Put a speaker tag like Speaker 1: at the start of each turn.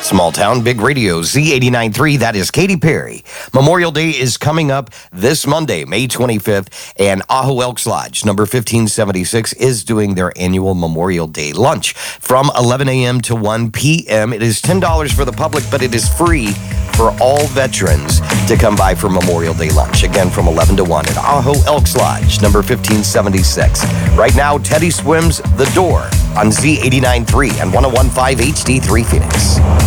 Speaker 1: Small town, big radio, Z89.3, that is Katy Perry. Memorial Day is coming up this Monday, May 25th, and Ajo Elks Lodge, number 1576, is doing their annual Memorial Day lunch from 11 a.m. to 1 p.m. It is $10 for the public, but it is free for all veterans to come by for Memorial Day lunch. Again, from 11 to 1 at Ajo Elks Lodge, number 1576. Right now, Teddy Swims The Door on Z89.3 and 101.5 HD3 Phoenix.